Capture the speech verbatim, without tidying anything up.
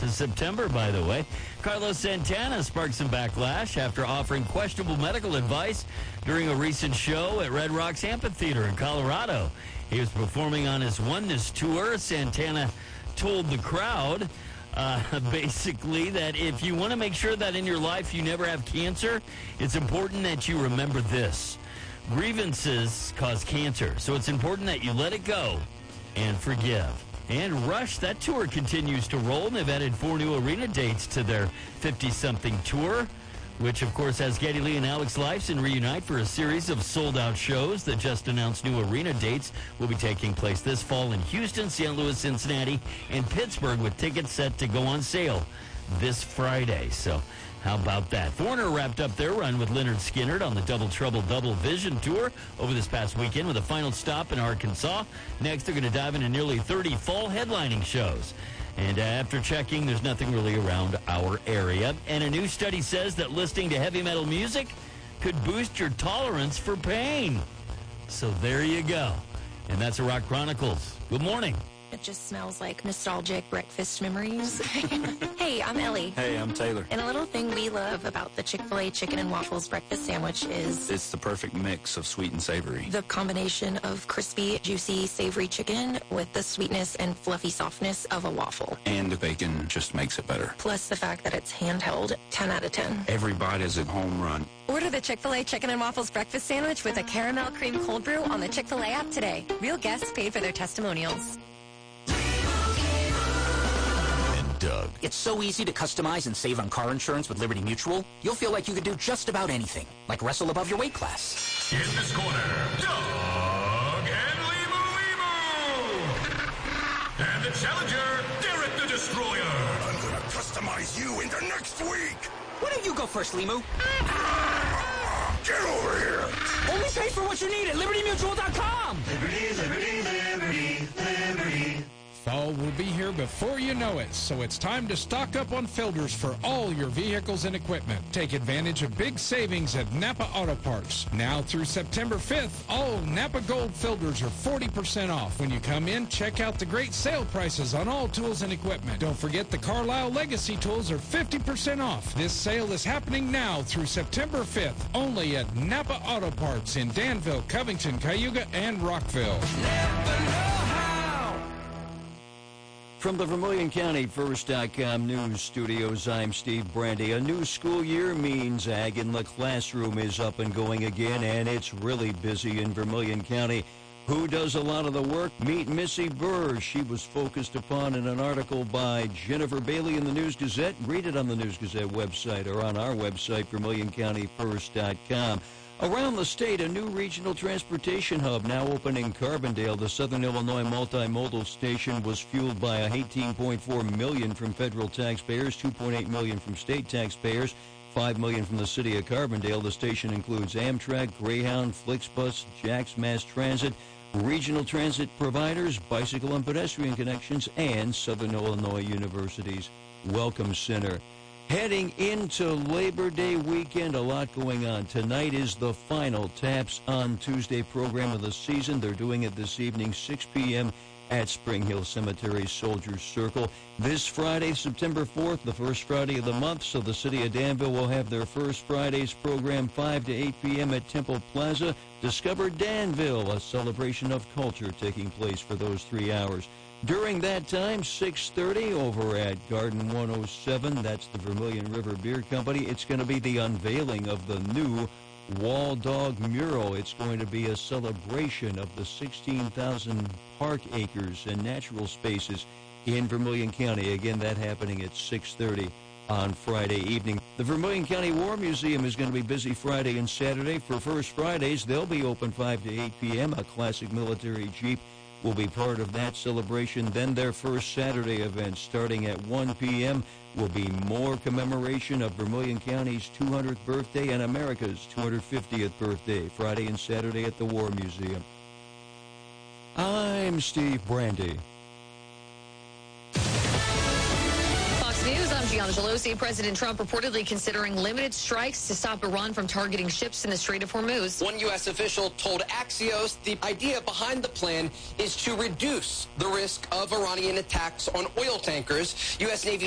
of September, by the way. Carlos Santana sparked some backlash after offering questionable medical advice during a recent show at Red Rocks Amphitheater in Colorado. He was performing on his Oneness tour. Santana told the crowd, uh, basically, that if you want to make sure that in your life you never have cancer, it's important that you remember this. Grievances cause cancer, so it's important that you let it go and forgive. And Rush, that tour continues to roll, and they've added four new arena dates to their fifty-something tour, which, of course, has Geddy Lee and Alex Lifeson reunite for a series of sold-out shows. The just announced new arena dates will be taking place this fall in Houston, Saint Louis, Cincinnati, and Pittsburgh, with tickets set to go on sale this Friday. So how about that? Foreigner wrapped up their run with Lynyrd Skynyrd on the Double Trouble Double Vision Tour over this past weekend with a final stop in Arkansas. Next, they're going to dive into nearly thirty fall headlining shows. And uh, after checking, there's nothing really around our area. And a new study says that listening to heavy metal music could boost your tolerance for pain. So there you go. And that's the Rock Chronicles. Good morning. It just smells like nostalgic breakfast memories. Hey, I'm Ellie. Hey, I'm Taylor. And a little thing we love about the Chick-fil-A chicken and waffles breakfast sandwich is It's the perfect mix of sweet and savory. the combination of crispy, juicy, savory chicken with the sweetness and fluffy softness of a waffle. And the bacon just makes it better. Plus the fact that it's handheld, ten out of ten. Every bite is a home run. Order the Chick-fil-A Chicken and Waffles breakfast sandwich with a caramel cream cold brew on the Chick-fil-A app today. Real guests paid for their testimonials. Doug. It's so easy to customize and save on car insurance with Liberty Mutual. You'll feel like you could do just about anything, like wrestle above your weight class. In this corner, Doug and Limu Limu. And the challenger, Derek the Destroyer. I'm gonna customize you into next week. Why don't you go first, Limu? Get over here. Only pay for what you need at Liberty Mutual dot com. Liberty, liberty, liberty, liberty. Fall will be here before you know it, so it's time to stock up on filters for all your vehicles and equipment. Take advantage of big savings at Napa Auto Parts. Now through September fifth, all Napa Gold filters are forty percent off. When you come in, check out the great sale prices on all tools and equipment. Don't forget the Carlisle Legacy tools are fifty percent off. This sale is happening now through September fifth, only at Napa Auto Parts in Danville, Covington, Cayuga, and Rockville. From the Vermilion County First dot com news studios, I'm Steve Brandy. A new school year means Ag in the Classroom is up and going again, and it's really busy in Vermilion County. Who does a lot of the work? Meet Missy Burr. She was focused upon in an article by Jennifer Bailey in the News Gazette. Read it on the News Gazette website or on our website, Vermilion County First dot com. Around the state, a new regional transportation hub now open in Carbondale. The Southern Illinois Multimodal Station was fueled by eighteen point four million dollars from federal taxpayers, two point eight million dollars from state taxpayers, five million dollars from the city of Carbondale. The station includes Amtrak, Greyhound, Flixbus, Jax Mass Transit, regional transit providers, bicycle and pedestrian connections, and Southern Illinois University's Welcome Center. Heading into Labor Day weekend, a lot going on. Tonight is the final Taps on Tuesday program of the season. They're doing it this evening, six p.m. at Spring Hill Cemetery Soldiers Circle. This Friday, September fourth, the first Friday of the month, so the city of Danville will have their first Friday's program, five to eight p.m. at Temple Plaza. Discover Danville, a celebration of culture taking place for those three hours. During that time, six thirty over at Garden one oh seven, that's the Vermilion River Beer Company, it's going to be the unveiling of the new Wall Dog mural. It's going to be a celebration of the sixteen thousand park acres and natural spaces in Vermilion County. Again, that happening at six thirty on Friday evening. The Vermilion County War Museum is going to be busy Friday and Saturday. For First Fridays, they'll be open five to eight p.m. A classic military Jeep will be part of that celebration. Then their first Saturday event starting at one p.m. will be more commemoration of Vermilion County's two hundredth birthday and America's two hundred fiftieth birthday, Friday and Saturday at the War Museum. I'm Steve Brandy. Fox News, I'm Gianna Gelosi. President Trump reportedly considering limited strikes to stop Iran from targeting ships in the Strait of Hormuz. One U S official told Axios the idea behind the plan is to reduce the risk of Iranian attacks on oil tankers. U S Navy